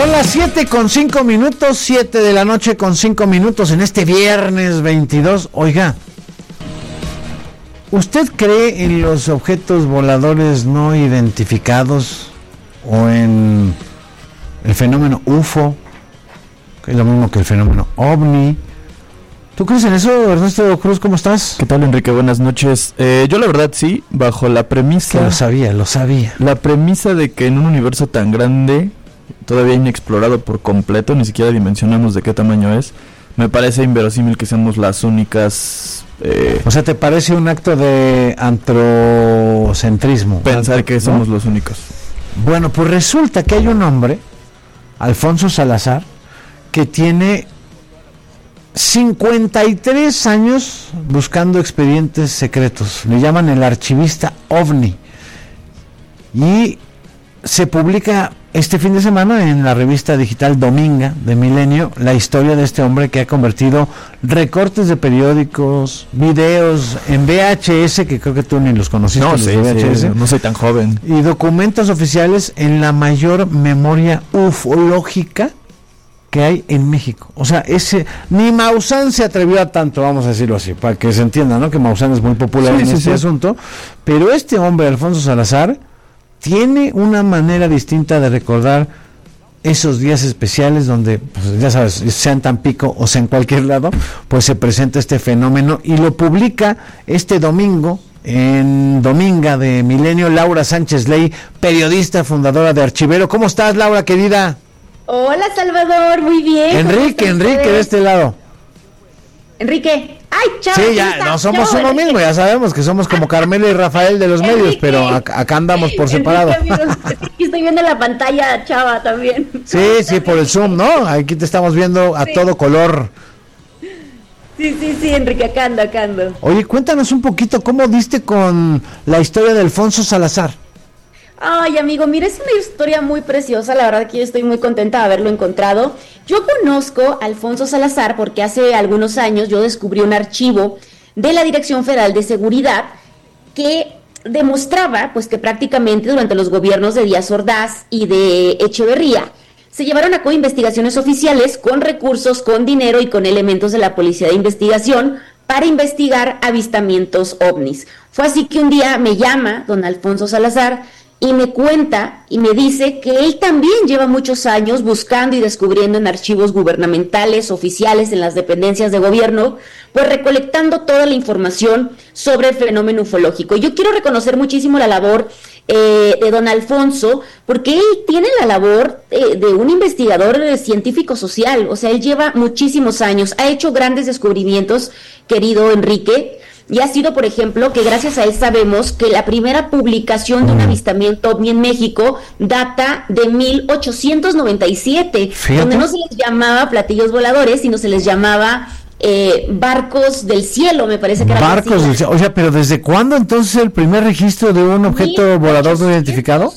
Son las 7:05, 7 de la noche con 5 minutos en este viernes 22. Oiga, ¿usted cree en los objetos voladores no identificados o en el fenómeno UFO, que es lo mismo que el fenómeno OVNI? ¿Tú crees en eso, Ernesto Cruz? ¿Cómo estás? ¿Qué tal, Enrique? Buenas noches. Yo la verdad sí, bajo la premisa... Que lo sabía. La premisa de que en un universo tan grande, todavía inexplorado por completo, ni siquiera dimensionamos de qué tamaño es, me parece inverosímil que seamos las únicas... O sea, ¿te parece un acto de antropocentrismo? Pensar que somos los únicos. Bueno, pues resulta que hay un hombre, Alfonso Salazar, que tiene 53 años buscando expedientes secretos. Le llaman el archivista OVNI. Y se publica este fin de semana en la revista digital Dominga de Milenio la historia de este hombre que ha convertido recortes de periódicos, videos en VHS, que creo que tú ni los conociste. No, sí, no soy tan joven. Y documentos oficiales en la mayor memoria ufológica que hay en México. O sea, ni Maussan se atrevió a tanto, vamos a decirlo así, para que se entienda, ¿no? Que Maussan es muy popular en este asunto, pero este hombre, Alfonso Salazar, tiene una manera distinta de recordar esos días especiales donde, pues, ya sabes, sea en Tampico o sea en cualquier lado, pues se presenta este fenómeno y lo publica este domingo en Dominga de Milenio Laura Sánchez Ley, periodista, fundadora de Archivero. ¿Cómo estás, Laura, querida? Hola, Salvador, muy bien. Enrique de este lado. Enrique, ay, chao. Sí, ya, no somos uno mismo, ya sabemos que somos como Carmela y Rafael de los Enrique, medios, pero acá andamos por separado. Estoy viendo la pantalla, chava, también. Sí, por el Zoom, ¿no? Aquí te estamos viendo a todo color. Sí, Enrique, acá ando. Oye, cuéntanos un poquito, ¿cómo diste con la historia de Alfonso Salazar? Ay, amigo, mira, es una historia muy preciosa, la verdad que yo estoy muy contenta de haberlo encontrado. Yo conozco a Alfonso Salazar porque hace algunos años yo descubrí un archivo de la Dirección Federal de Seguridad que demostraba pues que prácticamente durante los gobiernos de Díaz Ordaz y de Echeverría se llevaron a cabo investigaciones oficiales con recursos, con dinero y con elementos de la Policía de Investigación para investigar avistamientos ovnis. Fue así que un día me llama don Alfonso Salazar y me cuenta y me dice que él también lleva muchos años buscando y descubriendo en archivos gubernamentales, oficiales, en las dependencias de gobierno, pues recolectando toda la información sobre el fenómeno ufológico. Yo quiero reconocer muchísimo la labor de don Alfonso, porque él tiene la labor de un investigador científico social, o sea, él lleva muchísimos años, ha hecho grandes descubrimientos, querido Enrique. Y ha sido, por ejemplo, que gracias a él sabemos que la primera publicación de un avistamiento ovni en México data de 1897, Fíjate. Donde no se les llamaba platillos voladores, sino se les llamaba barcos del cielo, me parece que era barcos del cielo. O sea, pero ¿desde cuándo entonces el primer registro de un objeto volador no identificado?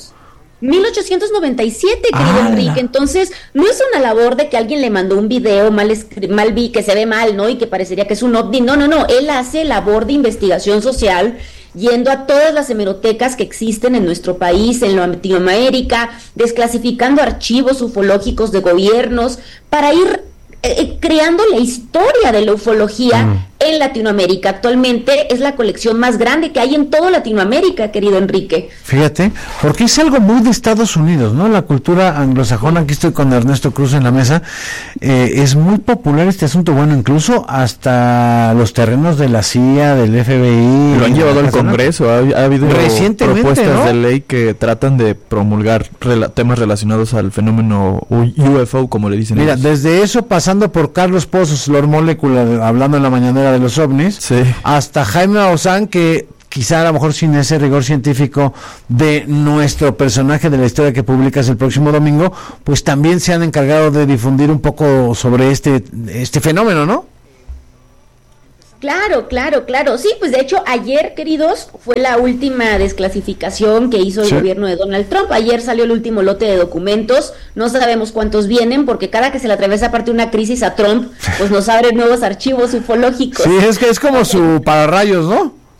1897, querido Enrique. Entonces, no es una labor de que alguien le mandó un video mal vi, que se ve mal, ¿no? Y que parecería que es un ovni. No. Él hace labor de investigación social, yendo a todas las hemerotecas que existen en nuestro país, en Latinoamérica, desclasificando archivos ufológicos de gobiernos, para ir creando la historia de la ufología en Latinoamérica. Actualmente es la colección más grande que hay en toda Latinoamérica, querido Enrique. Fíjate, porque es algo muy de Estados Unidos, ¿no? La cultura anglosajona, aquí estoy con Ernesto Cruz en la mesa, es muy popular este asunto, bueno, incluso hasta los terrenos de la CIA, del FBI. Lo han llevado al Congreso, ha habido propuestas, ¿no?, de ley que tratan de promulgar temas relacionados al fenómeno UFO, como le dicen. Mira, ellos. desde eso, pasando por Carlos Pozos, Lord Molecular, hablando en la mañanera de los ovnis, sí, hasta Jaime Maussan, que quizá a lo mejor sin ese rigor científico de nuestro personaje de la historia que publicas el próximo domingo, pues también se han encargado de difundir un poco sobre este fenómeno, ¿no? Claro. Sí, pues de hecho ayer, queridos, fue la última desclasificación que hizo el gobierno de Donald Trump. Ayer salió el último lote de documentos. No sabemos cuántos vienen, porque cada que se le atraviesa aparte una crisis a Trump, pues nos abre nuevos archivos ufológicos. Sí, es que es como su pararrayos, ¿no?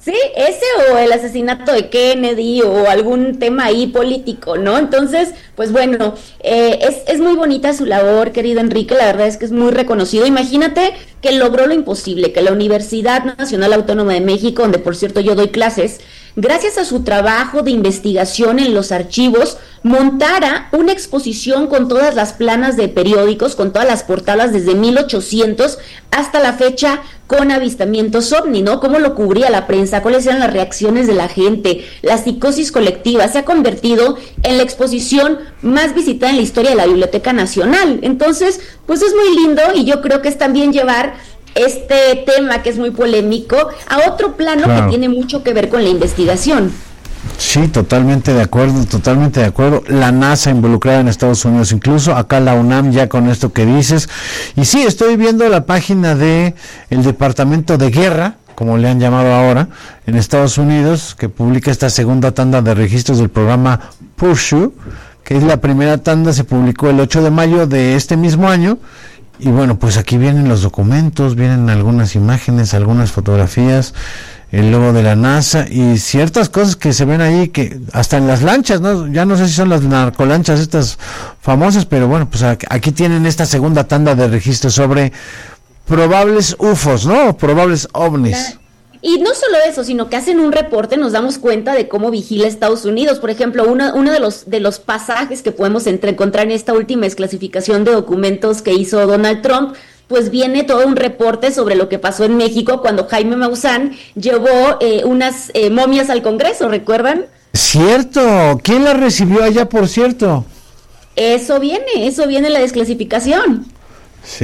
Sí, ese o el asesinato de Kennedy o algún tema ahí político, ¿no? Entonces, pues bueno, es muy bonita su labor, querido Enrique, la verdad es que es muy reconocido. Imagínate que logró lo imposible, que la Universidad Nacional Autónoma de México, donde por cierto yo doy clases, gracias a su trabajo de investigación en los archivos, montara una exposición con todas las planas de periódicos, con todas las portadas desde 1800 hasta la fecha, con avistamientos ovni, ¿no? Cómo lo cubría la prensa, cuáles eran las reacciones de la gente, la psicosis colectiva. Se ha convertido en la exposición más visitada en la historia de la Biblioteca Nacional. Entonces, pues es muy lindo y yo creo que es también llevar este tema que es muy polémico a otro plano, claro, que tiene mucho que ver con la investigación. Sí, totalmente de acuerdo, totalmente de acuerdo. La NASA involucrada en Estados Unidos, incluso acá la UNAM ya con esto que dices. Y sí, estoy viendo la página de el Departamento de Guerra, como le han llamado ahora, en Estados Unidos, que publica esta segunda tanda de registros del programa Pursuit, que es la primera tanda, se publicó el 8 de mayo de este mismo año. Y bueno, pues aquí vienen los documentos, vienen algunas imágenes, algunas fotografías, el logo de la NASA y ciertas cosas que se ven ahí, que hasta en las lanchas, ¿no? Ya no sé si son las narcolanchas estas famosas, pero bueno, pues aquí tienen esta segunda tanda de registros sobre probables UFOs, ¿no? Probables ovnis. Y no solo eso, sino que hacen un reporte, nos damos cuenta de cómo vigila Estados Unidos. Por ejemplo, uno de los pasajes que podemos encontrar en esta última desclasificación de documentos que hizo Donald Trump, pues viene todo un reporte sobre lo que pasó en México cuando Jaime Maussan llevó unas momias al Congreso, ¿recuerdan? Cierto, ¿quién la recibió allá, por cierto? Eso viene en la desclasificación. Sí,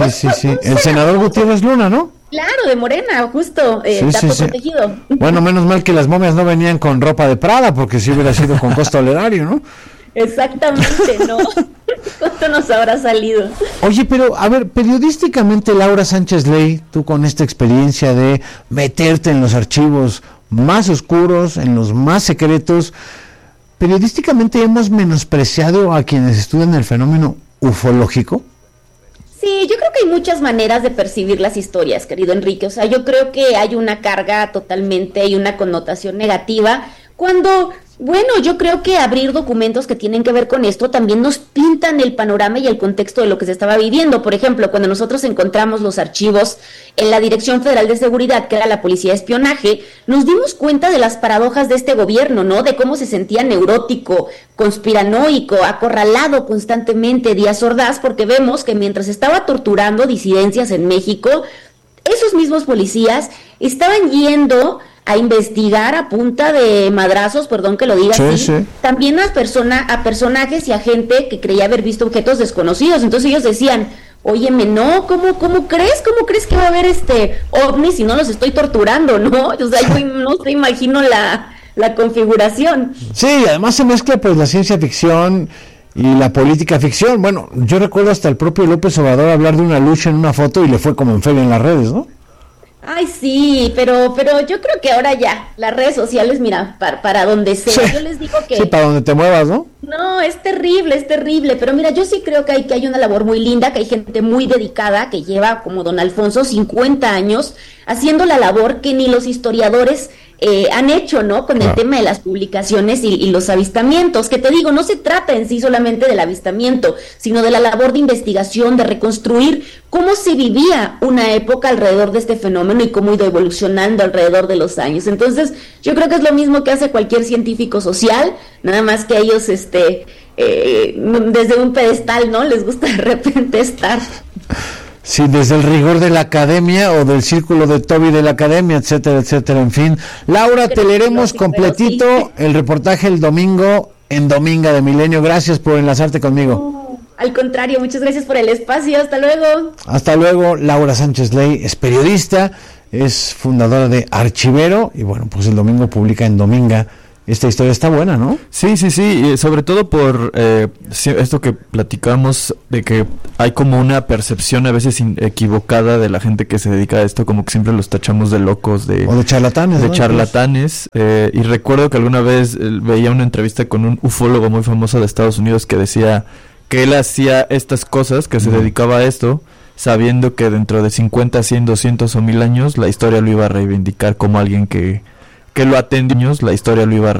el senador Gutiérrez Luna, ¿no? Claro, de Morena, justo, dato protegido. Bueno, menos mal que las momias no venían con ropa de Prada, porque si hubiera sido con costo horario, ¿no? Exactamente, ¿no? ¿Cuánto nos habrá salido? Oye, pero, a ver, periodísticamente, Laura Sánchez Ley, tú con esta experiencia de meterte en los archivos más oscuros, en los más secretos, periodísticamente hemos menospreciado a quienes estudian el fenómeno ufológico. Sí, yo creo que hay muchas maneras de percibir las historias, querido Enrique. O sea, yo creo que hay una carga totalmente y una connotación negativa cuando, bueno, yo creo que abrir documentos que tienen que ver con esto también nos pintan el panorama y el contexto de lo que se estaba viviendo. Por ejemplo, cuando nosotros encontramos los archivos en la Dirección Federal de Seguridad, que era la Policía de Espionaje, nos dimos cuenta de las paradojas de este gobierno, ¿no? De cómo se sentía neurótico, conspiranoico, acorralado constantemente Díaz Ordaz, porque vemos que mientras estaba torturando disidencias en México, esos mismos policías estaban yendo a investigar a punta de madrazos, perdón que lo diga así, también a personajes y a gente que creía haber visto objetos desconocidos. Entonces ellos decían, óyeme, no, ¿cómo crees que va a haber ovnis si no los estoy torturando, no? O sea, yo no te imagino la configuración. Sí, además se mezcla pues la ciencia ficción y la política ficción. Bueno, yo recuerdo hasta el propio López Obrador hablar de una lucha en una foto y le fue como en feria en las redes, ¿no? Ay, sí, pero yo creo que ahora ya, las redes sociales, mira, para donde sea, sí, yo les digo que... Sí, para donde te muevas, ¿no? No, es terrible, pero mira, yo sí creo que hay una labor muy linda, que hay gente muy dedicada, que lleva, como don Alfonso, 50 años, haciendo la labor que ni los historiadores han hecho, ¿no? Con el tema de las publicaciones y los avistamientos, que te digo, no se trata en sí solamente del avistamiento, sino de la labor de investigación, de reconstruir cómo se vivía una época alrededor de este fenómeno y cómo ha ido evolucionando alrededor de los años. Entonces, yo creo que es lo mismo que hace cualquier científico social, nada más que ellos, desde un pedestal, ¿no? Les gusta de repente estar... Sí, desde el rigor de la academia o del círculo de Toby de la academia, etcétera, etcétera, en fin. Laura, te leeremos completito el reportaje el domingo en Dominga de Milenio. Gracias por enlazarte conmigo. Al contrario, muchas gracias por el espacio. Hasta luego. Hasta luego. Laura Sánchez Ley es periodista, es fundadora de Archivero y bueno, pues el domingo publica en Dominga. Esta historia está buena, ¿no? Sí, y sobre todo por esto que platicamos de que hay como una percepción a veces equivocada de la gente que se dedica a esto, como que siempre los tachamos de locos, o de charlatanes, de charlatanes. Y recuerdo que alguna vez veía una entrevista con un ufólogo muy famoso de Estados Unidos que decía que él hacía estas cosas, que se dedicaba a esto, sabiendo que dentro de 50, 100, 200 o 1000 años la historia lo iba a reivindicar como alguien que lo atendió, la historia lo iba a